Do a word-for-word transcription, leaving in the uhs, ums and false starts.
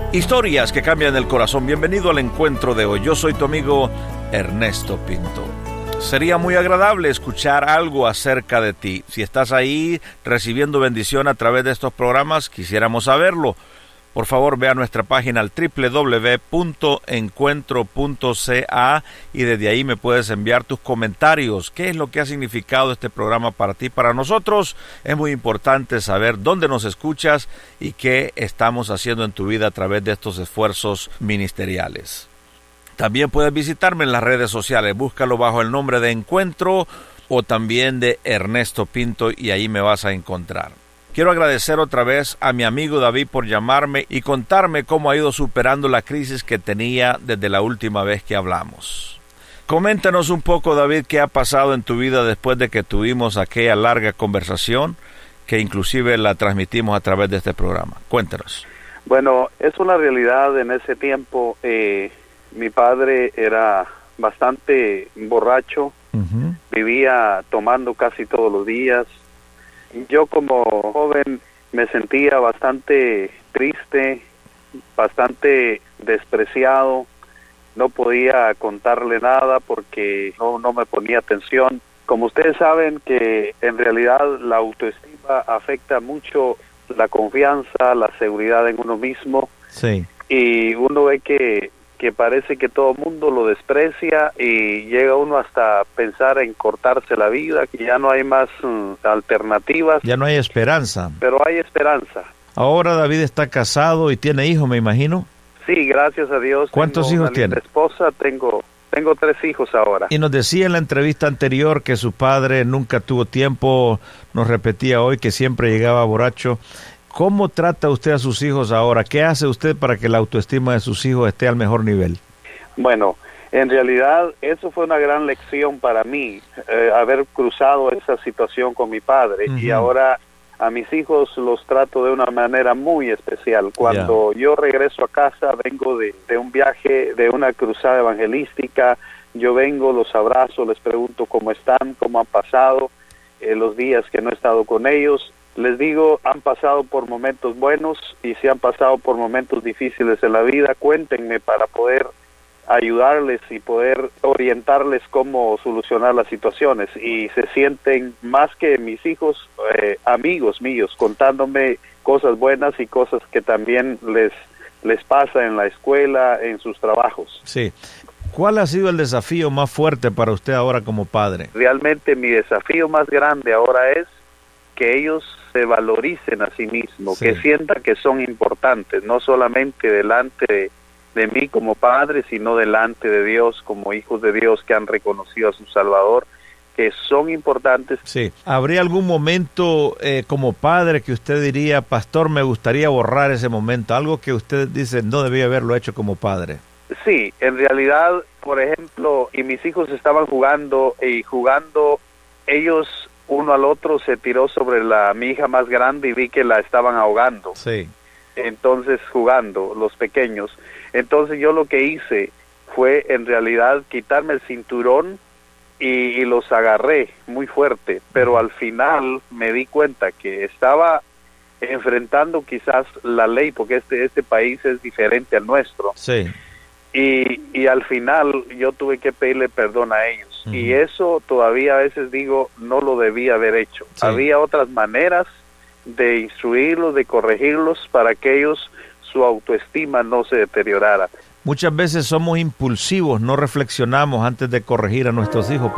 Historias que cambian el corazón. Bienvenido al encuentro de hoy. Yo soy tu amigo Ernesto Pinto. Sería muy agradable escuchar algo acerca de ti. Si estás ahí recibiendo bendición a través de estos programas, quisiéramos saberlo. Por favor, ve a nuestra página al doble u doble u doble u punto encuentro punto c a y desde ahí me puedes enviar tus comentarios. ¿Qué es lo que ha significado este programa para ti? Para nosotros es muy importante saber dónde nos escuchas y qué estamos haciendo en tu vida a través de estos esfuerzos ministeriales. También puedes visitarme en las redes sociales. Búscalo bajo el nombre de Encuentro o también de Ernesto Pinto y ahí me vas a encontrar. Quiero agradecer otra vez a mi amigo David por llamarme y contarme cómo ha ido superando la crisis que tenía desde la última vez que hablamos. Coméntanos un poco, David, qué ha pasado en tu vida después de que tuvimos aquella larga conversación que inclusive la transmitimos a través de este programa. Cuéntanos. Bueno, es una realidad en ese tiempo. Eh, mi padre era bastante borracho, uh-huh. Vivía tomando casi todos los días. Yo como joven me sentía bastante triste, bastante despreciado, no podía contarle nada porque no, no me ponía atención. Como ustedes saben que en realidad la autoestima afecta mucho la confianza, la seguridad en uno mismo. Sí. Y uno ve que que parece que todo el mundo lo desprecia y llega uno hasta pensar en cortarse la vida, que ya no hay más um, alternativas. Ya no hay esperanza. Pero hay esperanza. Ahora David está casado y tiene hijos, me imagino. Sí, gracias a Dios. ¿Cuántos hijos tiene? Esposa, tengo, tengo tres hijos ahora. Y nos decía en la entrevista anterior que su padre nunca tuvo tiempo, nos repetía hoy que siempre llegaba borracho. ¿Cómo trata usted a sus hijos ahora? ¿Qué hace usted para que la autoestima de sus hijos esté al mejor nivel? Bueno, en realidad eso fue una gran lección para mí, eh, haber cruzado esa situación con mi padre. Uh-huh. Y ahora a mis hijos los trato de una manera muy especial. Cuando yeah. yo regreso a casa, vengo de, de un viaje, de una cruzada evangelística, yo vengo, los abrazo, les pregunto cómo están, cómo han pasado eh, los días que no he estado con ellos. Les digo, han pasado por momentos buenos y si han pasado por momentos difíciles en la vida, cuéntenme para poder ayudarles y poder orientarles cómo solucionar las situaciones. Y se sienten más que mis hijos, eh, amigos míos, contándome cosas buenas y cosas que también les, les pasa en la escuela, en sus trabajos. Sí. ¿Cuál ha sido el desafío más fuerte para usted ahora como padre? Realmente mi desafío más grande ahora es que ellos se valoricen a sí mismos, sí. Que sientan que son importantes, no solamente delante de, de mí como padre, sino delante de Dios, como hijos de Dios que han reconocido a su Salvador, que son importantes. Sí. ¿Habría algún momento eh, como padre que usted diría, pastor, me gustaría borrar ese momento? Algo que usted dice, no debía haberlo hecho como padre. Sí, en realidad, por ejemplo, y mis hijos estaban jugando, y jugando, ellos uno al otro se tiró sobre la mi hija más grande y vi que la estaban ahogando. Sí. Entonces jugando, los pequeños. Entonces yo lo que hice fue en realidad quitarme el cinturón y, y los agarré muy fuerte, pero al final me di cuenta que estaba enfrentando quizás la ley, porque este, este país es diferente al nuestro. Sí. Y, y al final yo tuve que pedirle perdón a ellos. Uh-huh. Y eso todavía a veces digo, no lo debía haber hecho. Sí. Había otras maneras de instruirlos, de corregirlos para que ellos, su autoestima no se deteriorara. Muchas veces somos impulsivos, no reflexionamos antes de corregir a nuestros hijos.